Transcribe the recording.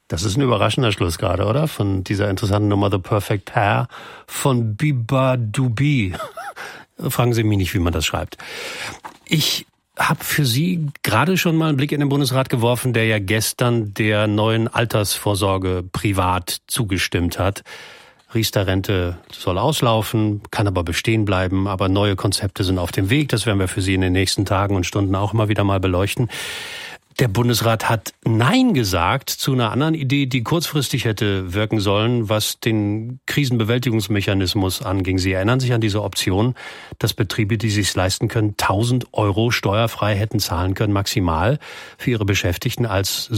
Das ist ein überraschender Schluss gerade, oder? Von dieser interessanten Nummer The Perfect Pair von Biba Dubi. Fragen Sie mich nicht, wie man das schreibt. Ich habe für Sie gerade schon mal einen Blick in den Bundesrat geworfen, der ja gestern der neuen Altersvorsorge privat zugestimmt hat. Riester-Rente soll auslaufen, kann aber bestehen bleiben, aber neue Konzepte sind auf dem Weg. Das werden wir für Sie in den nächsten Tagen und Stunden auch immer wieder mal beleuchten. Der Bundesrat hat Nein gesagt zu einer anderen Idee, die kurzfristig hätte wirken sollen, was den Krisenbewältigungsmechanismus anging. Sie erinnern sich an diese Option, dass Betriebe, die sich leisten können, 1.000 € steuerfrei hätten zahlen können, maximal für ihre Beschäftigten als